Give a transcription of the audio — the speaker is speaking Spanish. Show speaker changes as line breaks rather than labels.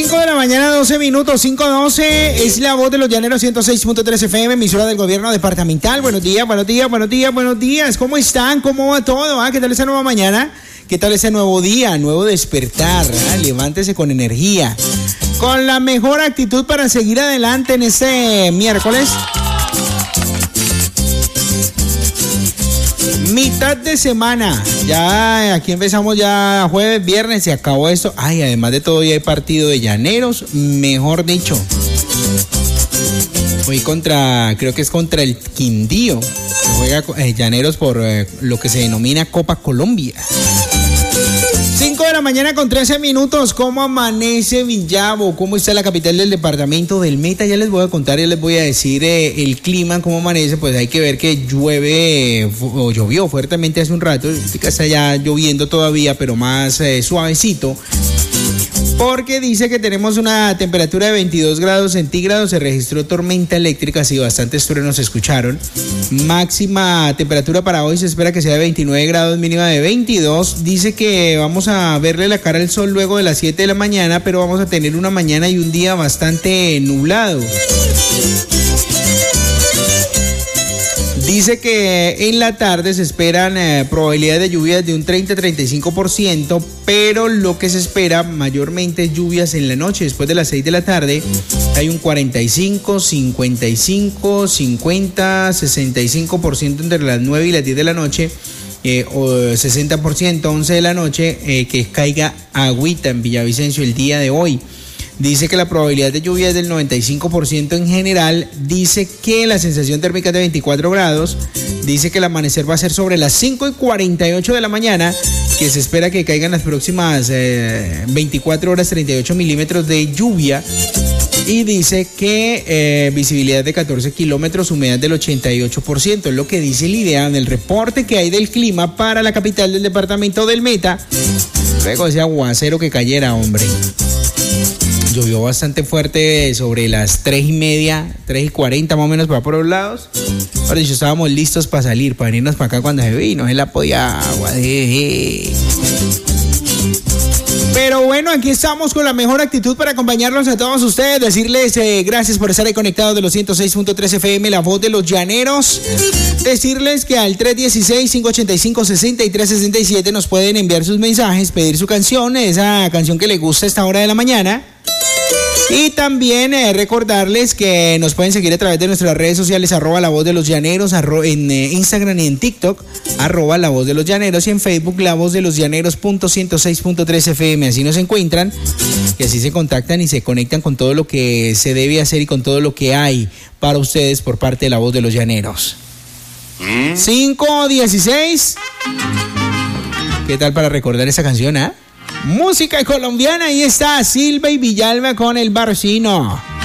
5 de la mañana, 12 minutos, 5:12, es La Voz de los Llaneros, 106.3 FM, emisora del gobierno departamental. Buenos días, buenos días, buenos días, buenos días. ¿Cómo están? ¿Cómo va todo? ¿Qué tal esa nueva mañana? ¿Qué tal ese nuevo día? Nuevo despertar. Levántese con energía, con la mejor actitud para seguir adelante en este miércoles. Mitad de semana, ya aquí empezamos ya jueves, viernes, se acabó esto. Ay, además de todo ya hay partido de Llaneros, mejor dicho. Hoy creo que es contra el Quindío, juega Llaneros por lo que se denomina Copa Colombia. 5 de la mañana con 13 minutos, ¿cómo amanece Villavo? ¿Cómo está la capital del departamento del Meta? Ya les voy a contar, ya les voy a decir el clima, cómo amanece. Pues hay que ver que llueve, o llovió fuertemente hace un rato, está ya lloviendo todavía, pero más suavecito. Porque dice que tenemos una temperatura de 22 grados centígrados, se registró tormenta eléctrica, sí, bastantes truenos se escucharon. Máxima temperatura para hoy se espera que sea de 29 grados, mínima de 22. Dice que vamos a verle la cara al sol luego de las 7 de la mañana, pero vamos a tener una mañana y un día bastante nublado. Dice que en la tarde se esperan probabilidades de lluvias de un 30-35%, pero lo que se espera mayormente es lluvias en la noche. Después de las 6 de la tarde hay un 45, 55, 50, 65% entre las 9 y las 10 de la noche, o 60%, 11 de la noche, que caiga agüita en Villavicencio el día de hoy. Dice que la probabilidad de lluvia es del 95% en general. Dice que la sensación térmica es de 24 grados. Dice que el amanecer va a ser sobre las 5:48 de la mañana, que se espera que caigan las próximas 24 horas 38 milímetros de lluvia. Y dice que visibilidad de 14 kilómetros, humedad del 88%. Es lo que dice el IDEA en el reporte que hay del clima para la capital del departamento del Meta. Luego de ese aguacero que cayera, hombre. Llovió bastante fuerte sobre las 3:30, 3:40 más o menos por los lados. Ahora dicho, estábamos listos para salir, para venirnos para acá cuando se vino, se la podía agua. Pero bueno, aquí estamos con la mejor actitud para acompañarlos a todos ustedes, decirles gracias por estar ahí conectados de los 106.3 FM, La Voz de los Llaneros. Decirles que al 316-585-6367 nos pueden enviar sus mensajes, pedir su canción, esa canción que les gusta a esta hora de la mañana. Y también recordarles que nos pueden seguir a través de nuestras redes sociales, @La Voz de los Llaneros, en Instagram y en TikTok, @La Voz de los Llaneros, y en Facebook, La Voz de los Llaneros .106.3 FM. Así nos encuentran y así se contactan y se conectan con todo lo que se debe hacer y con todo lo que hay para ustedes por parte de La Voz de los Llaneros. 5:16. ¿Qué tal para recordar esa canción, Música colombiana, ahí está Silva y Villalba con El Barcino.